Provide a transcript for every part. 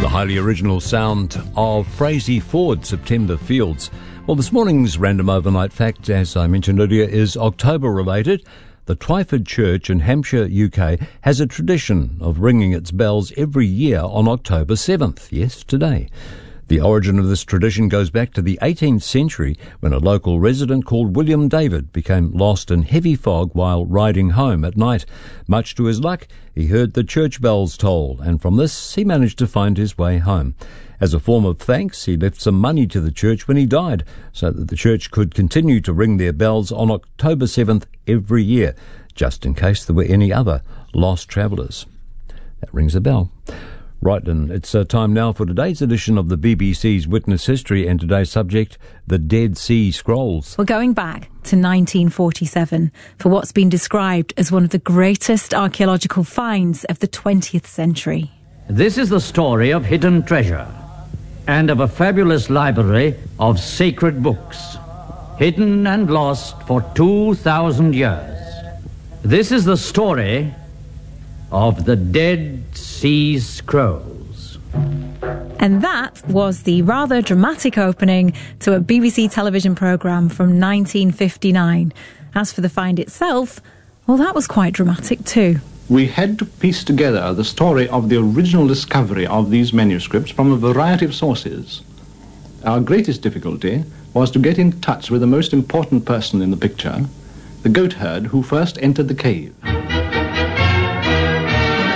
The highly original sound of Frazee Ford, September Fields. Well, this morning's random overnight fact, as I mentioned earlier, is October related. The Twyford Church in Hampshire, UK, has a tradition of ringing its bells every year on October 7th. Yes, today. The origin of this tradition goes back to the 18th century when a local resident called William David became lost in heavy fog while riding home at night. Much to his luck, he heard the church bells toll, and from this he managed to find his way home. As a form of thanks, he left some money to the church when he died, so that the church could continue to ring their bells on October 7th every year, just in case there were any other lost travellers. That rings a bell. Right, and it's time now for today's edition of the BBC's Witness History, and today's subject, the Dead Sea Scrolls. We're going back to 1947 for what's been described as one of the greatest archaeological finds of the 20th century. This is the story of hidden treasure and of a fabulous library of sacred books, hidden and lost for 2,000 years. This is the story of the Dead Sea Scrolls. And that was the rather dramatic opening to a BBC television programme from 1959. As for the find itself, well, that was quite dramatic too. We had to piece together the story of the original discovery of these manuscripts from a variety of sources. Our greatest difficulty was to get in touch with the most important person in the picture, the goatherd who first entered the cave.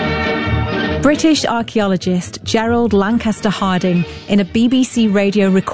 British archaeologist Gerald Lancaster Harding in a BBC radio recording